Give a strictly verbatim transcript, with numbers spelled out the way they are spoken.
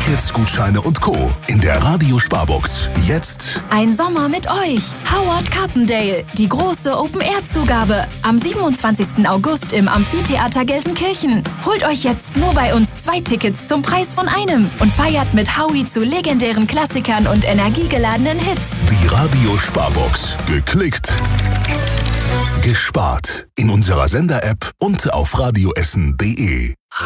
Tickets, Gutscheine und Co. in der Radio Sparbox. Jetzt ein Sommer mit euch. Howard Carpendale. Die große Open-Air-Zugabe. Am siebenundzwanzigsten August im Amphitheater Gelsenkirchen. Holt euch jetzt nur bei uns zwei Tickets zum Preis von einem und feiert mit Howie zu legendären Klassikern und energiegeladenen Hits. die Radio Sparbox. Geklickt, gespart. In unserer Sender-App und auf radioessen punkt de.